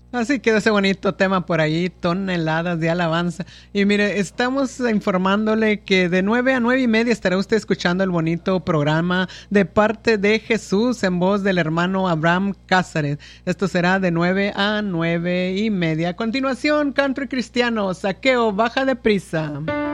Así quedó ese bonito tema por ahí, toneladas de alabanza. Y mire, estamos informándole que de 9 a 9:30 estará usted escuchando el bonito programa de parte de Jesús en voz del hermano Abraham Cázares. Esto será de 9 a 9:30. A continuación, country cristiano, saqueo, baja de prisa.